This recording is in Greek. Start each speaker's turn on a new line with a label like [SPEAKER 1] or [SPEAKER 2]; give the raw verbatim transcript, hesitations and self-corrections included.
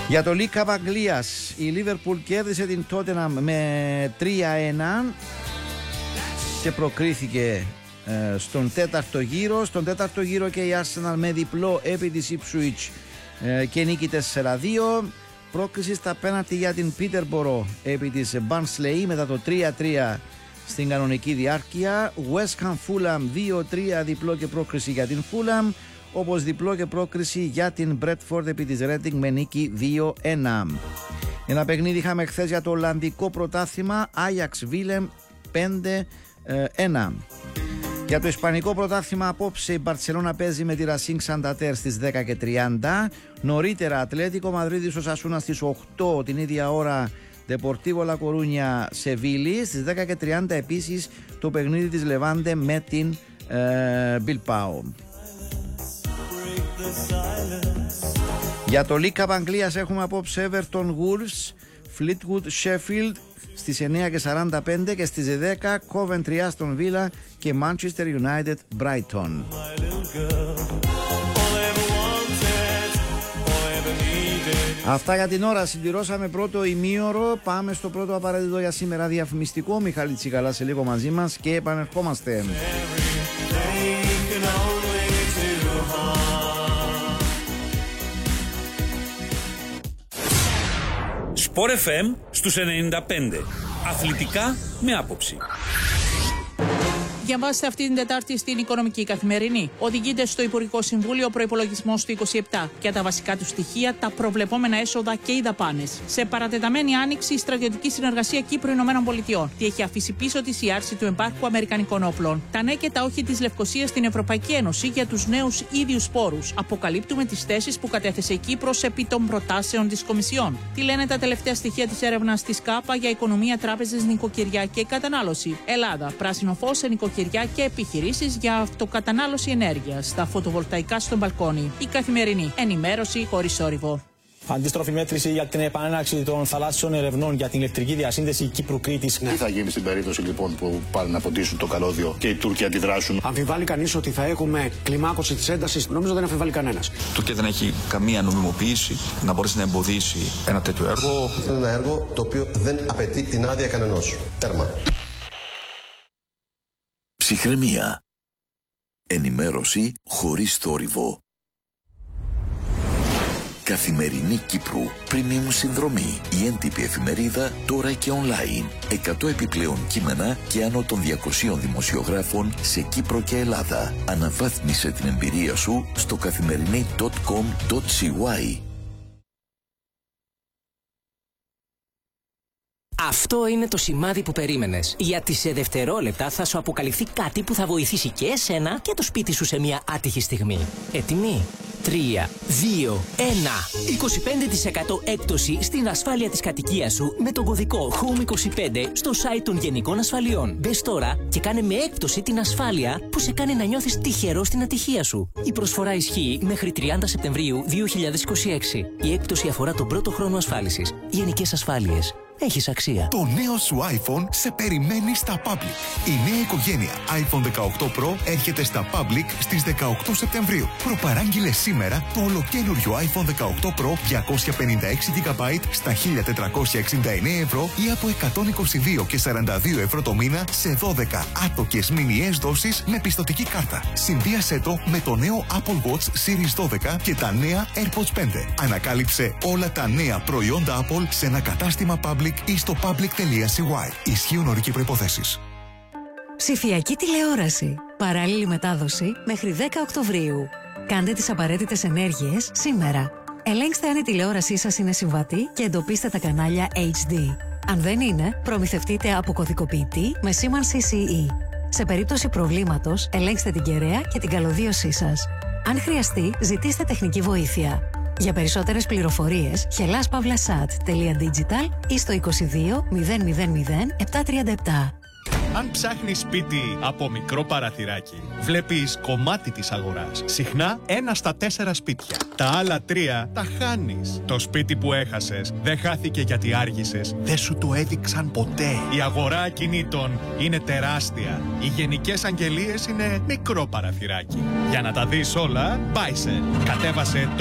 [SPEAKER 1] Για το League Cup Αγγλίας, η Liverpool κέρδισε την Tottenham με τρία ένα και προκρίθηκε ε, στον τέταρτο γύρο. Στον τέταρτο γύρο και η Arsenal με διπλό επί της Ipswich ε, και νίκη τέσσερα δύο. Πρόκριση στα πέναλτι για την Peterborough επί της Barnsley μετά το τρία τρία στην κανονική διάρκεια. West Ham Fulham δύο τρία, διπλό και πρόκριση για την Fulham, όπως διπλό και πρόκριση για την Bradford επί της Reading με νίκη δύο ένα. Ένα παιχνίδι είχαμε χθες για το Ολλανδικό πρωτάθλημα, Ajax Willem πέντε ένα. Για το Ισπανικό πρωτάθλημα απόψε η Μπαρτσελώνα παίζει με τη Racing Santander στις δέκα και τριάντα. Νωρίτερα Ατλέτικο Μαδρίδης Οσασούνα στις οκτώ την ίδια ώρα, Deportivo La Coruña Σεβίλη στις δέκα και τριάντα. Επίσης το παιχνίδι της Λεβάντε με την ε, Bilbao. Για το League Cup Αγγλίας έχουμε απόψε Everton Wolves, Fleetwood Sheffield στις εννέα και σαράντα πέντε και στις δέκα Coventry Aston Villa και Manchester United Brighton. Αυτά για την ώρα. Συμπληρώσαμε πρώτο ημίωρο. Πάμε στο πρώτο απαραίτητο για σήμερα διαφημιστικό. Μιχάλη Τσικαλά σε λίγο μαζί μας και επανερχόμαστε.
[SPEAKER 2] Sport εφ εμ στους ενενήντα πέντε. Αθλητικά με άποψη.
[SPEAKER 3] Διαβάστε αυτή την Τετάρτη στην Οικονομική Καθημερινή. Οδηγείται στο Υπουργικό Συμβούλιο ο προϋπολογισμός του είκοσι επτά και τα βασικά του στοιχεία, τα προβλεπόμενα έσοδα και οι δαπάνες. Σε παρατεταμένη άνοιξη, η στρατιωτική συνεργασία Κύπρου-ΗΠΑ. Τι έχει αφήσει πίσω της η άρση του εμπάρκου αμερικανικών όπλων. Τα ναι και τα όχι της Λευκωσίας στην Ευρωπαϊκή Ένωση για τους νέους ίδιους πόρους. Αποκαλύπτουμε τις θέσεις που κατέθεσε η Κύπρος επί των προτάσεων της Κομισιόν. Τι λένε τα τελευταία στοιχεία της έρευνας της ΚΑΠΑ για οικονομία, τράπεζες, νοικοκυριά και κατανάλωση. Ελλάδα, πράσινο φως σε νοικοκυριά και επιχειρήσεις για αυτοκατανάλωση ενέργειας, στα φωτοβολταϊκά στο μπαλκόνι. Η Καθημερινή ενημέρωση χωρίς θόρυβο.
[SPEAKER 4] Αντίστροφη μέτρηση για την επανέναρξη των θαλάσσιων ερευνών για την ηλεκτρική διασύνδεση Κύπρου-Κρήτης.
[SPEAKER 5] Τι θα γίνει στην περίπτωση λοιπόν που πάνε να ποτίσουν το καλώδιο και οι Τούρκοι αντιδράσουν?
[SPEAKER 6] Αμφιβάλλει κανείς ότι θα έχουμε κλιμάκωση της έντασης? Νομίζω δεν αμφιβάλλει κανένας.
[SPEAKER 7] Η Τουρκία δεν έχει καμία νομιμοποίηση να μπορέσει να εμποδίσει ένα τέτοιο έργο.
[SPEAKER 8] Είναι ένα έργο το οποίο δεν απαιτεί την άδεια κανενός. Τέρμα.
[SPEAKER 9] Ψυχραιμία. Ενημέρωση χωρίς θόρυβο. Καθημερινή Κύπρου. Premium συνδρομή. Η έντυπη εφημερίδα τώρα και online. εκατό επιπλέον κείμενα και άνω των διακοσίων δημοσιογράφων σε Κύπρο και Ελλάδα. Αναβάθμισε την εμπειρία σου στο καθημερινή τελεία κομ τελεία σι γουάι.
[SPEAKER 10] Αυτό είναι το σημάδι που περίμενες. Γιατί σε δευτερόλεπτα θα σου αποκαλυφθεί κάτι που θα βοηθήσει και εσένα και το σπίτι σου σε μια άτυχη στιγμή. Έτοιμοι? τρία, δύο, ένα. είκοσι πέντε τοις εκατό έκπτωση στην ασφάλεια της κατοικίας σου με τον κωδικό χομ είκοσι πέντε στο site των Γενικών Ασφαλιών. Μπες τώρα και κάνε με έκπτωση την ασφάλεια που σε κάνει να νιώθεις τυχερό στην ατυχία σου. Η προσφορά ισχύει μέχρι τριάντα Σεπτεμβρίου δύο χιλιάδες είκοσι έξι. Η έκπτωση αφορά τον πρώτο χρόνο ασφάλισης. Γενικές Ασφάλειες. Έχεις αξία.
[SPEAKER 11] Το νέο σου iPhone σε περιμένει στα Public. Η νέα οικογένεια iPhone δεκαοκτώ Pro έρχεται στα Public στις δεκαοκτώ Σεπτεμβρίου. Προπαράγγειλε σήμερα το ολοκαίνουργιο iPhone δεκαοκτώ Pro διακόσια πενήντα έξι τζι μπι στα χίλια τετρακόσια εξήντα εννέα ευρώ ή από εκατόν είκοσι δύο και σαράντα δύο ευρώ το μήνα σε δώδεκα άτοκες μηνιαίες δόσεις με πιστωτική κάρτα. Συνδύασέ το με το νέο Apple Watch Series δώδεκα και τα νέα AirPods πέντε. Ανακάλυψε όλα τα νέα προϊόντα Apple σε ένα κατάστημα Public ή στο public τελεία σι γουάι. Ισχύουν όροι και προϋποθέσεις.
[SPEAKER 12] Ψηφιακή τηλεόραση. Παράλληλη μετάδοση μέχρι δέκα Οκτωβρίου. Κάντε τις απαραίτητες ενέργειες σήμερα. Ελέγξτε αν η τηλεόρασή σας είναι συμβατή και εντοπίστε τα κανάλια έιτς ντι. Αν δεν είναι, προμηθευτείτε από κωδικοποιητή με σήμανση σι ι. Σε περίπτωση προβλήματος, ελέγξτε την κεραία και την καλωδίωσή σας. Αν χρειαστεί, ζητήστε τεχνική βοήθεια. Για περισσότερες πληροφορίες, χελάς παύλα σατ τελεία digital ή στο είκοσι δύο μηδέν μηδέν μηδέν επτακόσια τριάντα επτά.
[SPEAKER 13] Αν ψάχνεις σπίτι από μικρό παραθυράκι, βλέπεις κομμάτι της αγοράς. Συχνά ένα στα τέσσερα σπίτια. Τα άλλα τρία τα χάνεις. Το σπίτι που έχασες δεν χάθηκε γιατί άργησες. Δεν σου το έδειξαν ποτέ. Η αγορά ακινήτων είναι τεράστια. Οι γενικές αγγελίες είναι μικρό παραθυράκι. Για να τα δεις όλα, Buysell. Κατέβασε το